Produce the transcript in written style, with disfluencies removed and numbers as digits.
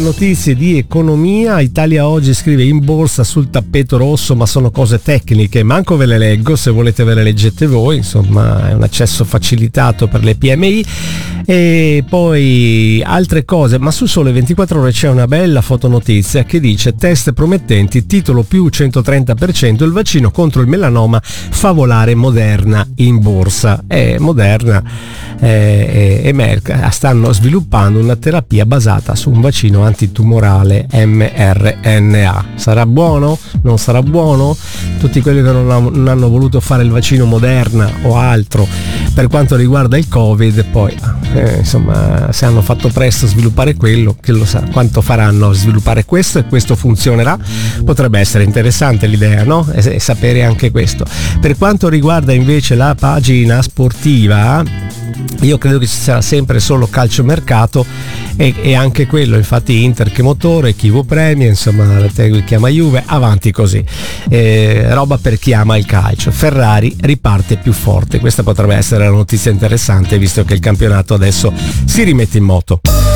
notizie di economia. Italia Oggi scrive: in borsa sul tappeto rosso, ma sono cose tecniche, manco ve le leggo, se volete ve le leggete voi, insomma è un accesso facilitato per le PMI. E poi altre cose, ma su Sole 24 Ore c'è una bella fotonotizia che dice: test promettenti, titolo più 130%, il vaccino contro il melanoma fa volare Moderna in borsa. Moderna e Merck stanno sviluppando una terapia basata su un vaccino antitumorale mRNA. Sarà buono? Non sarà buono? Tutti quelli che non hanno voluto fare il vaccino Moderna o altro per quanto riguarda il Covid, poi insomma, se hanno fatto presto a sviluppare quello, che lo sa quanto faranno a sviluppare questo, e questo funzionerà. Potrebbe essere interessante l'idea, no? E sapere anche questo. Per quanto riguarda invece la pagina sportiva, io credo che ci sarà sempre solo calciomercato e anche quello, infatti Inter che motore, Chivo premia, insomma la Tegui chiama Juve, avanti così, roba per chi ama il calcio. Ferrari riparte più forte, questa potrebbe essere la notizia interessante visto che il campionato adesso si rimette in moto.